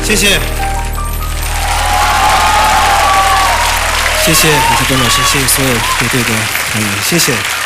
谢谢，谢谢李克东老师，谢谢所有乐队的团员，谢谢。